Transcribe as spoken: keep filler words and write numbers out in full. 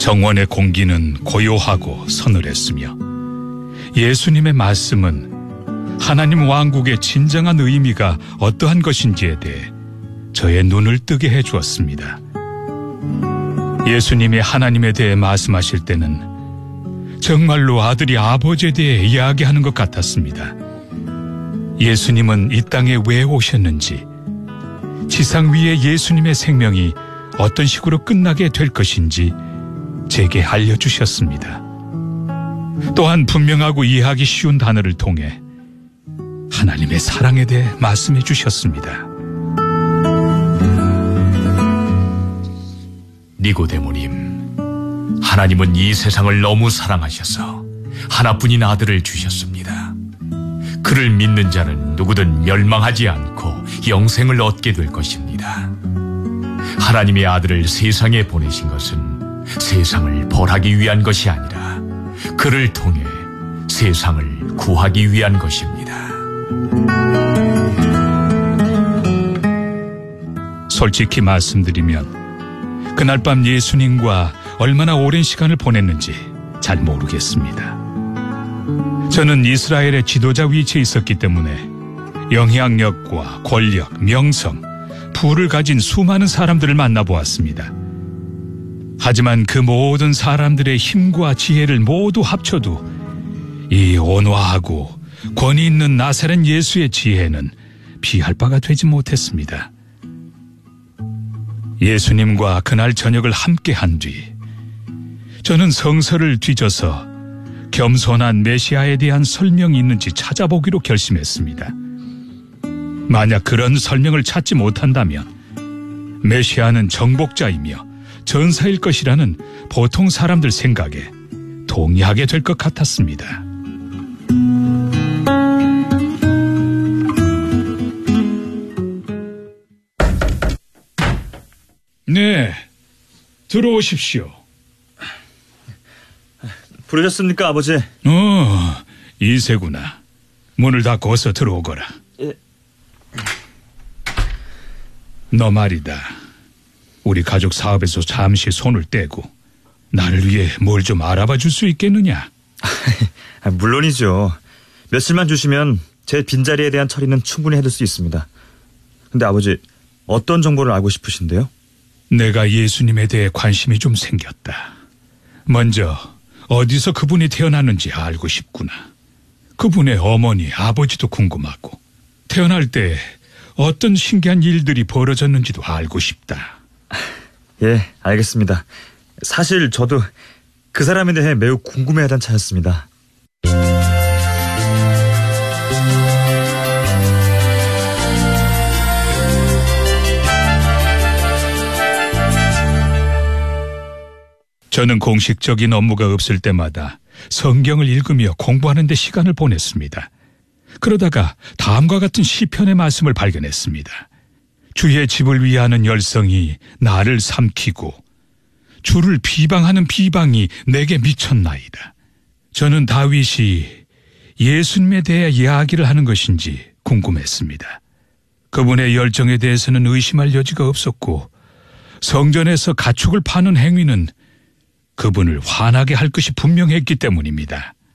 정원의 공기는 고요하고 서늘했으며 예수님의 말씀은 하나님 왕국의 진정한 의미가 어떠한 것인지에 대해 저의 눈을 뜨게 해주었습니다. 예수님이 하나님에 대해 말씀하실 때는 정말로 아들이 아버지에 대해 이야기하는 것 같았습니다. 예수님은 이 땅에 왜 오셨는지, 지상 위에 예수님의 생명이 어떤 식으로 끝나게 될 것인지 제게 알려주셨습니다. 또한 분명하고 이해하기 쉬운 단어를 통해 하나님의 사랑에 대해 말씀해 주셨습니다. 니고데모님, 하나님은 이 세상을 너무 사랑하셔서 하나뿐인 아들을 주셨습니다. 그를 믿는 자는 누구든 멸망하지 않고 영생을 얻게 될 것입니다. 하나님의 아들을 세상에 보내신 것은 세상을 벌하기 위한 것이 아니라 그를 통해 세상을 구하기 위한 것입니다. 솔직히 말씀드리면 그날 밤 예수님과 얼마나 오랜 시간을 보냈는지 잘 모르겠습니다. 저는 이스라엘의 지도자 위치에 있었기 때문에 영향력과 권력, 명성, 부를 가진 수많은 사람들을 만나보았습니다. 하지만 그 모든 사람들의 힘과 지혜를 모두 합쳐도 이 온화하고 권위 있는 나사렛 예수의 지혜는 비할 바가 되지 못했습니다. 예수님과 그날 저녁을 함께 한 뒤 저는 성서를 뒤져서 겸손한 메시아에 대한 설명이 있는지 찾아보기로 결심했습니다. 만약 그런 설명을 찾지 못한다면 메시아는 정복자이며 전사일 것이라는 보통 사람들 생각에 동의하게 될 것 같았습니다. 네, 들어오십시오. 부르셨습니까, 아버지? 어, 이세구나. 문을 닫고 어서 들어오거라. 예. 너 말이다. 우리 가족 사업에서 잠시 손을 떼고 나를 위해 뭘 좀 알아봐 줄 수 있겠느냐? 물론이죠. 며칠만 주시면 제 빈자리에 대한 처리는 충분히 해둘 수 있습니다. 근데 아버지, 어떤 정보를 알고 싶으신데요? 내가 예수님에 대해 관심이 좀 생겼다. 먼저 어디서 그분이 태어났는지 알고 싶구나. 그분의 어머니, 아버지도 궁금하고 태어날 때 어떤 신기한 일들이 벌어졌는지도 알고 싶다. 예, 알겠습니다. 사실 저도 그 사람에 대해 매우 궁금해하던 차였습니다. 저는 공식적인 업무가 없을 때마다 성경을 읽으며 공부하는 데 시간을 보냈습니다. 그러다가 다음과 같은 시편의 말씀을 발견했습니다. 주의 집을 위하는 열성이 나를 삼키고 주를 비방하는 비방이 내게 미쳤나이다. 저는 다윗이 예수님에 대해 이야기를 하는 것인지 궁금했습니다. 그분의 열정에 대해서는 의심할 여지가 없었고 성전에서 가축을 파는 행위는 그분을 화나게 할 것이 분명했기 때문입니다.